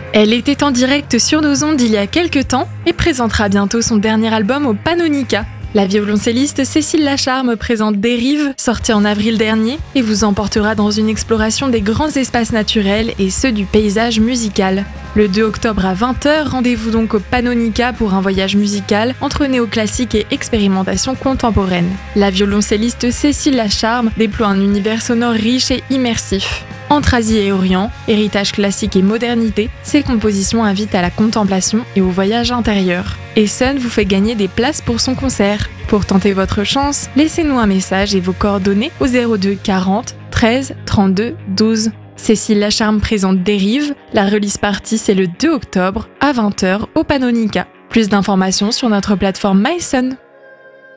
Elle était en direct sur nos ondes il y a quelques temps et présentera bientôt son dernier album au Pannonica. La violoncelliste Cécile Lacharme présente Dérive, sorti en avril dernier, et vous emportera dans une exploration des grands espaces naturels et ceux du paysage musical. Le 2 octobre à 20h, rendez-vous donc au Pannonica pour un voyage musical entre néoclassique et expérimentation contemporaine. La violoncelliste Cécile Lacharme déploie un univers sonore riche et immersif. Entre Asie et Orient, héritage classique et modernité, ses compositions invitent à la contemplation et au voyage intérieur. Et Sun vous fait gagner des places pour son concert. Pour tenter votre chance, laissez-nous un message et vos coordonnées au 02 40 13 32 12. Cécile Lacharme présente Dérive, la release party c'est le 2 octobre à 20h au Pannonica. Plus d'informations sur notre plateforme MySun.